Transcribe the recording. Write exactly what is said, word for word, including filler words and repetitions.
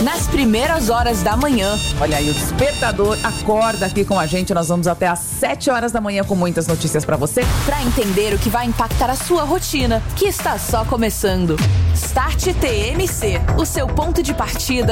nas primeiras horas da manhã. Olha aí, o Despertador acorda aqui com a gente. Nós vamos até às sete horas da manhã com muitas notícias pra você. Pra entender o que vai impactar a sua rotina, que está só começando. Start T M C, o seu ponto de partida